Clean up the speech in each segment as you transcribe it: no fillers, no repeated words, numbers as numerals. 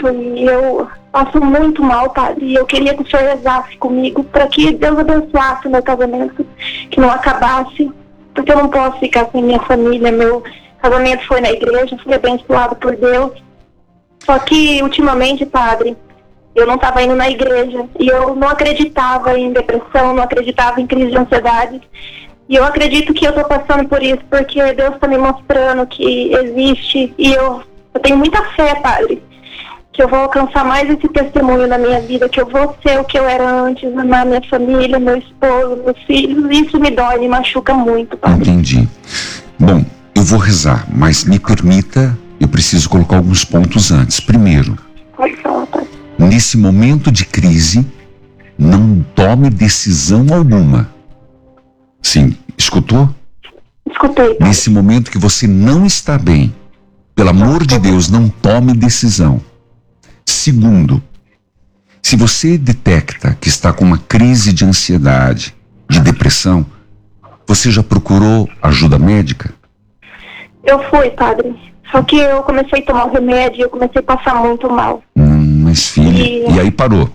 muito e eu passo muito mal, padre. E eu queria que o senhor rezasse comigo para que Deus abençoasse o meu casamento, que não acabasse, porque eu não posso ficar sem minha família. Meu casamento foi na igreja, fui abençoado por Deus. Só que ultimamente, padre, eu não estava indo na igreja e eu não acreditava em depressão, não acreditava em crise de ansiedade. E eu acredito que eu estou passando por isso porque Deus está me mostrando que existe. E eu tenho muita fé, padre, que eu vou alcançar mais esse testemunho na minha vida, que eu vou ser o que eu era antes, amar minha família, meu esposo, meus filhos. Isso me dói, me machuca muito, padre. Entendi. Bom, eu vou rezar, mas me permita, eu preciso colocar alguns pontos antes. Primeiro, Pode falar, padre. nesse momento de crise, não tome decisão alguma. Sim, escutou? Escutei, padre. Nesse momento que você não está bem, pelo amor de Deus, não tome decisão. Segundo, se você detecta que está com uma crise de ansiedade, de depressão, você já procurou ajuda médica? Eu fui, padre. Só que eu comecei a tomar o remédio e eu comecei a passar muito mal. Mas filha, e aí parou?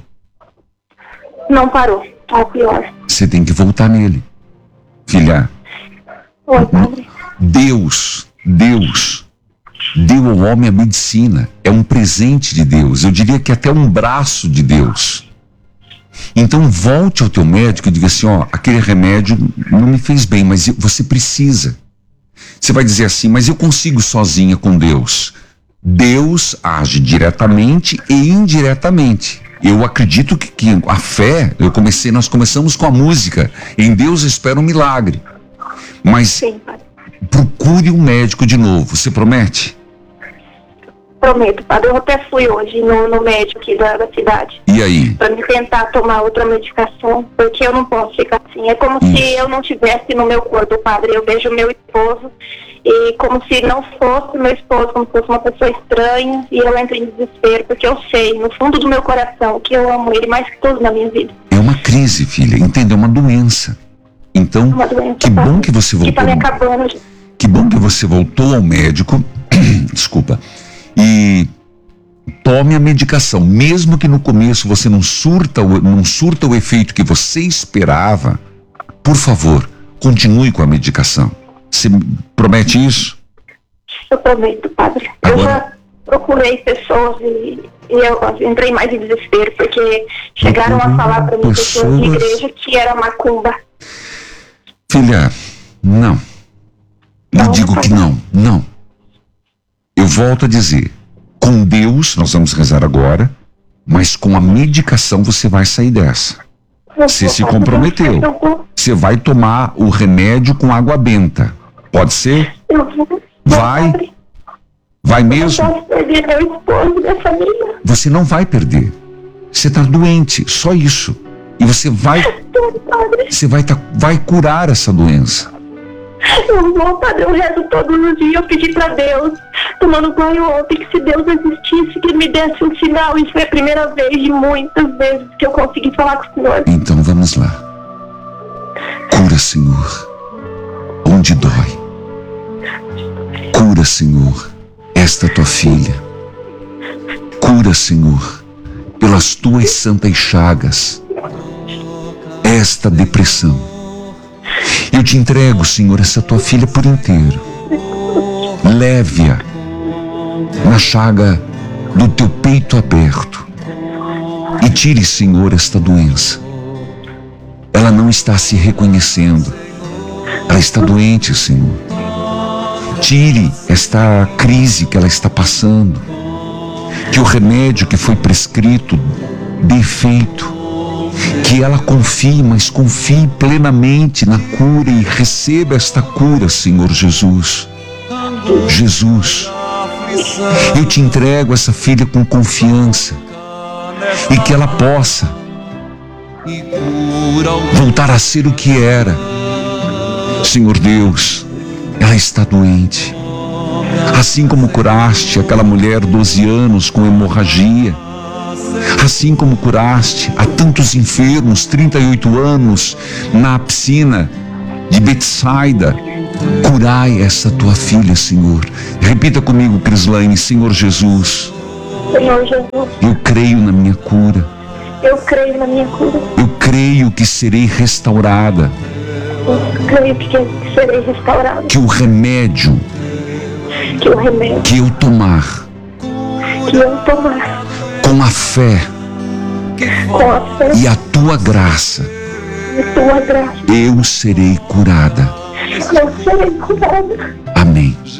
Não parou, tá pior. Você tem que voltar nele. Filha, Oi, padre. Deus deu ao homem a medicina. É um presente de Deus. Eu diria que até um braço de Deus. Então volte ao teu médico e diga assim, ó, aquele remédio não me fez bem, mas você precisa. Você vai dizer assim, mas eu consigo sozinha com Deus. Deus age diretamente e indiretamente. Eu acredito que a fé, nós começamos com a música, em Deus espera um milagre. Mas Sim, padre. Procure um médico de novo, você promete? Prometo, padre. Eu até fui hoje no médico aqui da cidade. E aí? Pra me tentar tomar outra medicação, porque eu não posso ficar assim. É como se eu não tivesse no meu corpo, padre. Eu vejo meu esposo e como se não fosse meu esposo, como se fosse uma pessoa estranha, e eu entro em desespero, porque eu sei, no fundo do meu coração, que eu amo ele mais que tudo na minha vida. É uma crise, filha, entendeu? É uma doença. Então, Uma doença, que bom padre, que você voltou. que tá me acabando. Que bom que você voltou ao médico, desculpa, e tome a medicação, mesmo que no começo você não surta o efeito que você esperava. Por favor, continue com a medicação. Você promete isso? Eu prometo, padre. Agora... Eu já procurei pessoas e eu entrei mais em desespero, porque chegaram a falar para mim pessoas de igreja que era macumba. Filha, não. Eu digo que não. Eu volto a dizer, com Deus nós vamos rezar agora, mas com a medicação você vai sair dessa. Você se comprometeu. Você vai tomar o remédio com água benta. Pode ser? Vai? Vai mesmo? Eu posso perder meu esposo, minha família. Você não vai perder. Você está doente, só isso. E você vai curar essa doença. Eu vou, padre, eu rezo todos os dias. Eu pedi pra Deus, tomando banho ontem, que se Deus existisse, que Ele me desse um sinal. E foi a primeira vez de muitas vezes que eu consegui falar com o Senhor. Então vamos lá. Cura, Senhor, onde dói. Cura, Senhor, esta tua filha. Cura, Senhor, pelas tuas santas chagas, esta depressão. Eu te entrego, Senhor, essa tua filha por inteiro. Leve-a na chaga do teu peito aberto e tire, Senhor, esta doença. Ela não está se reconhecendo. Ela está doente, Senhor. Tire esta crise que ela está passando. Que o remédio que foi prescrito dê efeito. Que ela confie, mas confie plenamente na cura e receba esta cura, Senhor Jesus. Jesus, eu te entrego essa filha com confiança e que ela possa voltar a ser o que era. Senhor Deus, ela está doente. Assim como curaste aquela mulher 12 anos com hemorragia, assim como curaste a tantos enfermos 38 anos na piscina de Betsaida, curai essa tua filha, Senhor. Repita comigo, Crislaine: Senhor Jesus, Senhor Jesus. Eu creio na minha cura. Eu creio na minha cura. Eu creio que serei restaurada. Eu creio que serei restaurada. Que o remédio que eu tomar com a fé e a tua graça, eu serei curada. Eu serei curada. Amém.